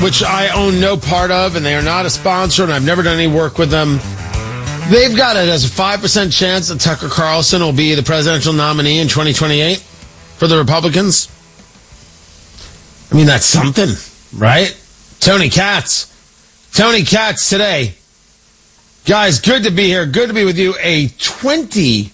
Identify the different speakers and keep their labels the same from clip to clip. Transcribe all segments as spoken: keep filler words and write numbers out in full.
Speaker 1: which I own no part of, and they are not a sponsor, and I've never done any work with them. They've got it as a five percent chance that Tucker Carlson will be the presidential nominee in twenty twenty-eight for the Republicans. I mean, that's something, right? Tony Katz. Tony Katz today. Guys, good to be here. Good to be with you. A twenty,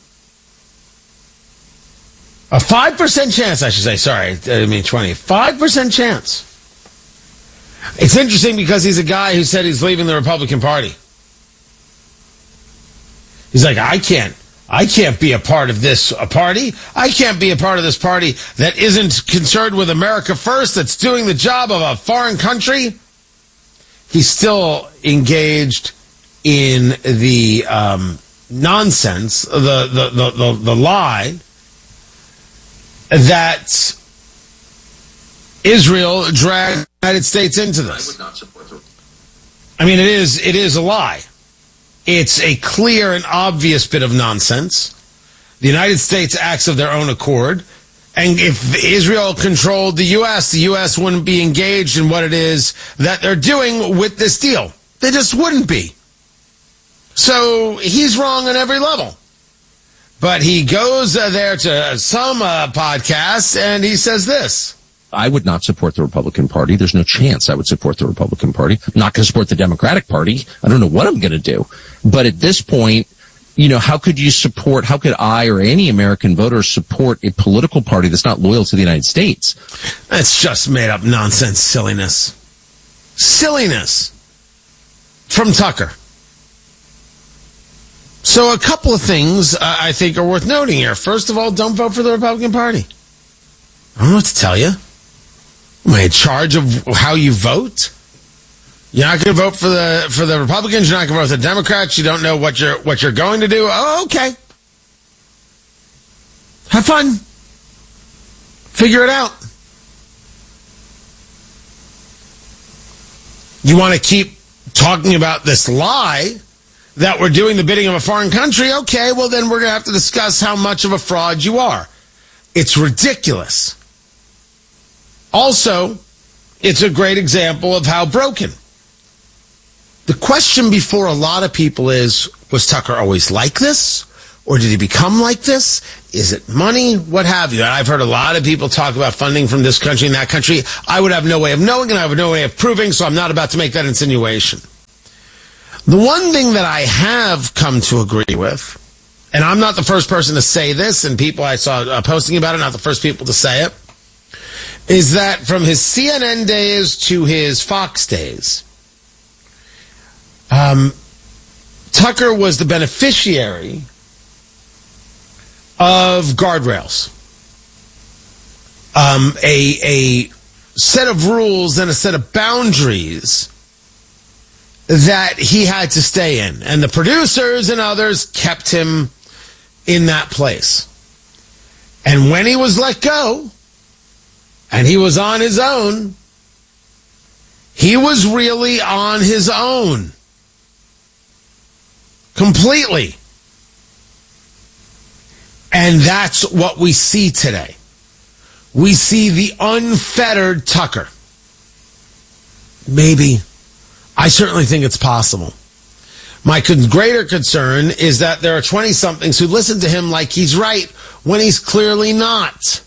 Speaker 1: a five percent chance, I should say. Sorry, I mean twenty. five percent chance. It's interesting because he's a guy who said he's leaving the Republican Party. He's like, I can't, I can't be a part of this a party. I can't be a part of this party that isn't concerned with America first, that's doing the job of a foreign country. He's still engaged in the um, nonsense, the, the, the, the, the lie that Israel dragged the United States into this. I would not support them. I mean, it is, it is a lie. It's a clear and obvious bit of nonsense. The United States acts of their own accord. And if Israel controlled the U S, the U S wouldn't be engaged in what it is that they're doing with this deal. They just wouldn't be. So he's wrong on every level. But he goes uh, there to some uh, podcast and he says this.
Speaker 2: I would not support the Republican Party. There's no chance I would support the Republican Party. I'm not going to support the Democratic Party. I don't know what I'm going to do. But at this point, you know, how could you support, how could I or any American voter support a political party that's not loyal to the United States?
Speaker 1: That's just made up nonsense, silliness. Silliness from Tucker. So a couple of things uh, I think are worth noting here. First of all, don't vote for the Republican Party. I don't know what to tell you. Am I in charge of how you vote? You're not going to vote for the for the Republicans. You're not going to vote for the Democrats. You don't know what you're what you're going to do. Oh, okay. Have fun. Figure it out. You want to keep talking about this lie that we're doing the bidding of a foreign country? Okay, well then we're going to have to discuss how much of a fraud you are. It's ridiculous. Also, it's a great example of how broken. The question before a lot of people is, was Tucker always like this? Or did he become like this? Is it money? What have you? And I've heard a lot of people talk about funding from this country and that country. I would have no way of knowing and I have no way of proving, so I'm not about to make that insinuation. The one thing that I have come to agree with, and I'm not the first person to say this, and people I saw uh, posting about it, not the first people to say it, is that from his C N N days to his Fox days, um, Tucker was the beneficiary of guardrails. Um, a, a set of rules and a set of boundaries that he had to stay in. And the producers and others kept him in that place. And when he was let go, and he was on his own, he was really on his own. Completely. And that's what we see today. We see the unfettered Tucker. Maybe. I certainly think it's possible. My greater concern is that there are twenty-somethings who listen to him like he's right when he's clearly not.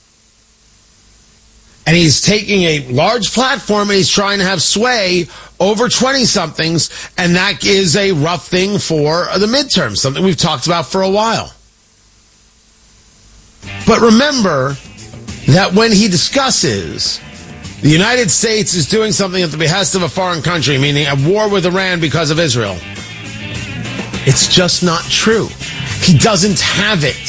Speaker 1: And he's taking a large platform and he's trying to have sway over twenty-somethings, and that is a rough thing for the midterms, something we've talked about for a while. But remember that when he discusses the United States is doing something at the behest of a foreign country, meaning a war with Iran because of Israel, it's just not true. He doesn't have it.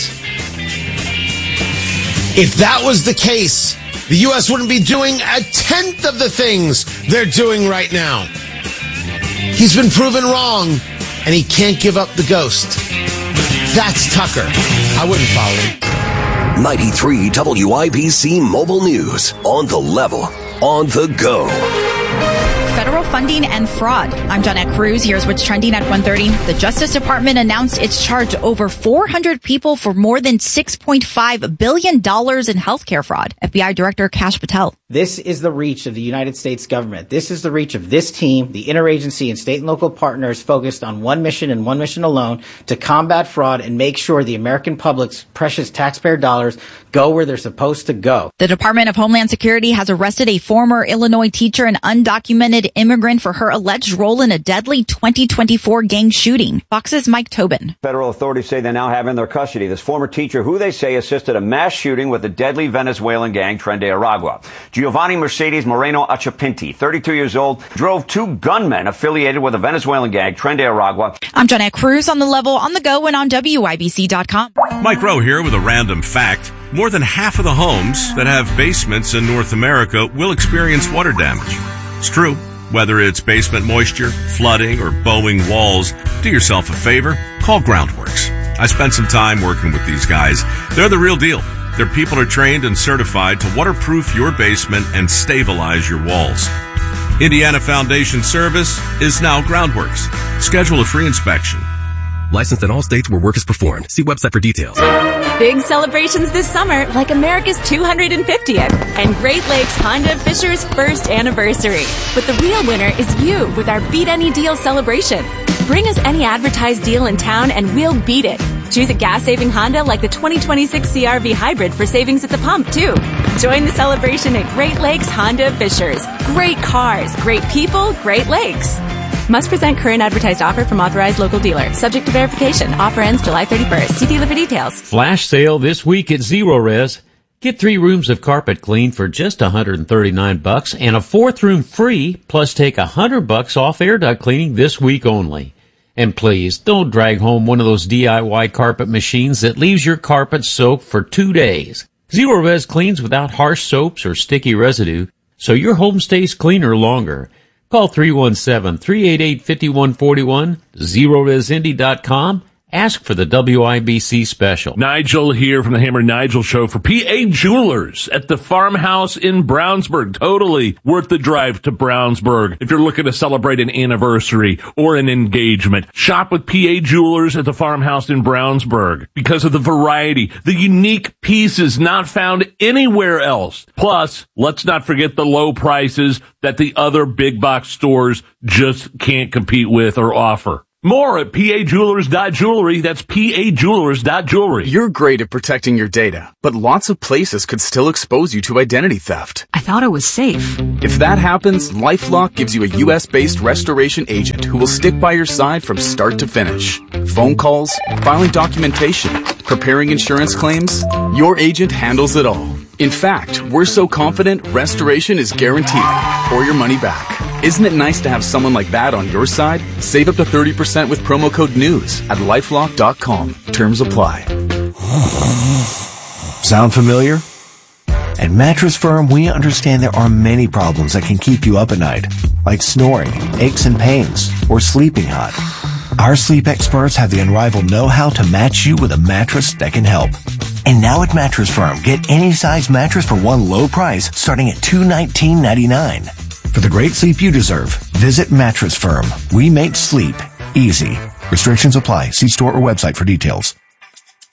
Speaker 1: If that was the case, the U S wouldn't be doing a tenth of the things they're doing right now. He's been proven wrong, and he can't give up the ghost. That's Tucker. I wouldn't follow him.
Speaker 3: ninety-three W I B C Mobile News. On the level. On the go.
Speaker 4: Federal
Speaker 3: funding and fraud. I'm Jeanette Cruz. Here's what's trending at one thirty. The Justice Department announced it's charged over four hundred people for more than six point five billion dollars in healthcare fraud. F B I Director Kash Patel.
Speaker 4: This is the reach of the United States government. This is the reach of this team, the interagency and state and local partners focused on one mission and one mission alone, to combat fraud and make sure the American public's precious taxpayer dollars go where they're supposed to go.
Speaker 3: The Department of Homeland Security has arrested a former Illinois teacher and undocumented immigrant for her alleged role in a deadly twenty twenty-four gang shooting. Fox's Mike Tobin.
Speaker 5: Federal authorities say they now have in their custody this former teacher who they say assisted a mass shooting with the deadly Venezuelan gang Tren de Aragua. Giovanni Mercedes Moreno Achapinti, thirty-two years old, drove two gunmen affiliated with the Venezuelan gang Tren de Aragua.
Speaker 3: I'm Jeanette Cruz on the level, on the go, and on W I B C dot com.
Speaker 6: Mike Rowe here with a random fact. More than half of the homes that have basements in North America will experience water damage. It's true. Whether it's basement moisture, flooding, or bowing walls, do yourself a favor. Call Groundworks. I spent some time working with these guys. They're the real deal. Their people are trained and certified to waterproof your basement and stabilize your walls. Indiana Foundation Service is now Groundworks. Schedule a free inspection.
Speaker 7: Licensed in all states where work is performed. See website for details.
Speaker 8: Big celebrations this summer, like America's two hundred fiftieth and Great Lakes Honda Fisher's first anniversary. But the real winner is you with our Beat Any Deal celebration. Bring us any advertised deal in town and we'll beat it. Choose a gas-saving Honda like the twenty twenty-six C R V Hybrid for savings at the pump, too. Join the celebration at Great Lakes Honda Fishers. Great cars, great people, Great Lakes. Must present current advertised offer from authorized local dealer. Subject to verification. Offer ends July thirty-first. See dealer for details.
Speaker 9: Flash sale this week at Zero Res. Get three rooms of carpet clean for just one hundred thirty-nine bucks and a fourth room free, plus take one hundred bucks off air duct cleaning this week only. And please, don't drag home one of those D I Y carpet machines that leaves your carpet soaked for two days. Zero Res cleans without harsh soaps or sticky residue, so your home stays cleaner longer. Call three one seven, three eight eight, five one four one, zero res indy dot com. Ask for the W I B C special.
Speaker 10: Nigel here from the Hammer Nigel Show for P A Jewelers at the Farmhouse in Brownsburg. Totally worth the drive to Brownsburg if you're looking to celebrate an anniversary or an engagement. Shop with P A Jewelers at the Farmhouse in Brownsburg because of the variety, the unique pieces not found anywhere else. Plus, let's not forget the low prices that the other big box stores just can't compete with or offer. More at P A Jewelers dot jewelry. That's P A Jewelers dot jewelry.
Speaker 11: You're great at protecting your data, but lots of places could still expose you to identity theft.
Speaker 12: I thought it was safe.
Speaker 11: If that happens, LifeLock gives you a U S-based restoration agent who will stick by your side from start to finish. Phone calls, filing documentation, preparing insurance claims, your agent handles it all. In fact, we're so confident restoration is guaranteed or your money back. Isn't it nice to have someone like that on your side? Save up to thirty percent with promo code NEWS at lifelock dot com. Terms apply.
Speaker 13: Sound familiar? At Mattress Firm, we understand there are many problems that can keep you up at night, like snoring, aches and pains, or sleeping hot. Our sleep experts have the unrivaled know-how to match you with a mattress that can help. And now at Mattress Firm, get any size mattress for one low price starting at two hundred nineteen dollars and ninety-nine cents. For the great sleep you deserve, visit Mattress Firm. We make sleep easy. Restrictions apply. See store or website for details.